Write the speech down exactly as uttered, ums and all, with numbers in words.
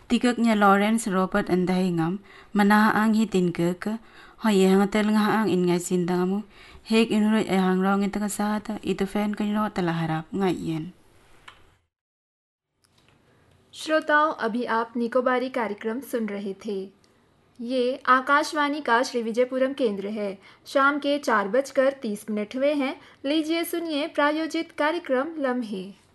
tikak nya Lawrence Robert andahingam manaha ang hitingkak hoye hangatel nga ang in ngay sindangamu hek inurut e hangrong ita kasata ito fan kanyo talaharap ngayen। श्रोताओं, अभी आप निकोबारी कार्यक्रम सुन रहे थे। ये आकाशवाणी का श्री विजयपुरम केंद्र है। शाम के चार बजकर तीस मिनट हुए हैं। लीजिए सुनिए प्रायोजित कार्यक्रम लम्हे।